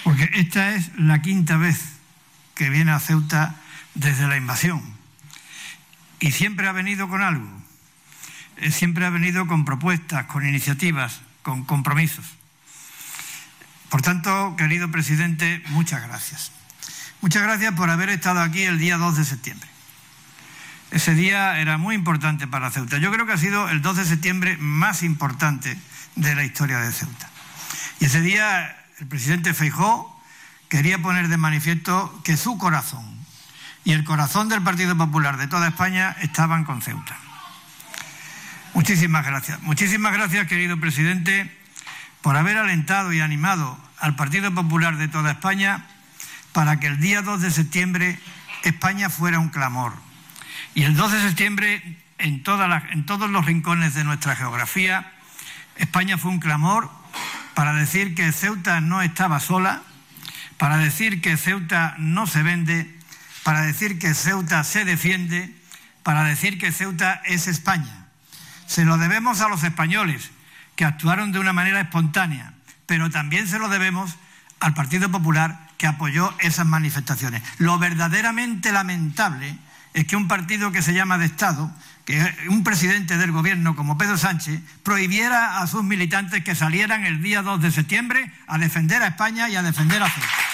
porque esta es la quinta vez que viene a Ceuta desde la invasión y siempre ha venido con algo, siempre ha venido con propuestas, con iniciativas, con compromisos. Por tanto, querido presidente, muchas gracias. Muchas gracias por haber estado aquí el día 2 de septiembre. Ese día era muy importante para Ceuta. Yo creo que ha sido el 2 de septiembre más importante de la historia de Ceuta. Y ese día el presidente Feijóo quería poner de manifiesto que su corazón y el corazón del Partido Popular de toda España estaban con Ceuta. Muchísimas gracias. Muchísimas gracias, querido presidente, por haber alentado y animado al Partido Popular de toda España para que el día 2 de septiembre España fuera un clamor. Y el 2 de septiembre, en todos los rincones de nuestra geografía, España fue un clamor para decir que Ceuta no estaba sola, para decir que Ceuta no se vende, para decir que Ceuta se defiende, para decir que Ceuta es España. Se lo debemos a los españoles, que actuaron de una manera espontánea, pero también se lo debemos al Partido Popular, que apoyó esas manifestaciones. Lo verdaderamente lamentable es que un partido que se llama de Estado, que un presidente del gobierno como Pedro Sánchez, prohibiera a sus militantes que salieran el día 2 de septiembre a defender a España y a defender a Ceuta.